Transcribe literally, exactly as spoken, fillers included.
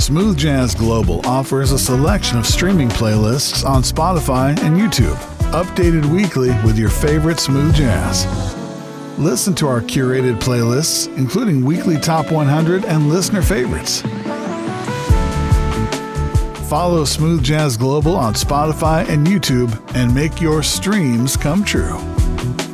Smooth Jazz Global offers a selection of streaming playlists on Spotify and YouTube, updated weekly with your favorite smooth jazz. Listen to our curated playlists, including weekly Top one hundred and listener favorites. Follow Smooth Jazz Global on Spotify and YouTube and make your streams come true.